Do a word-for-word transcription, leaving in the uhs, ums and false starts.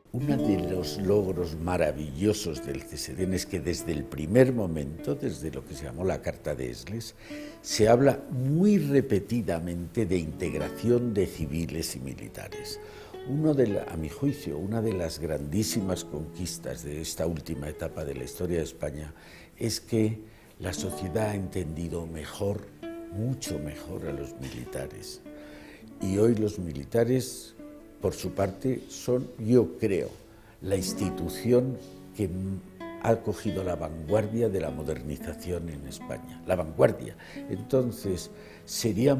Uno de los logros maravillosos del C S D N es que desde el primer momento, desde lo que se llamó la Carta de Esles, se habla muy repetidamente de integración de civiles y militares. Uno de la, a mi juicio, una de las grandísimas conquistas de esta última etapa de la historia de España es que la sociedad ha entendido mejor, mucho mejor a los militares. Y hoy los militares, por su parte, son, yo creo, la institución que ha cogido la vanguardia de la modernización en España. La vanguardia. Entonces, sería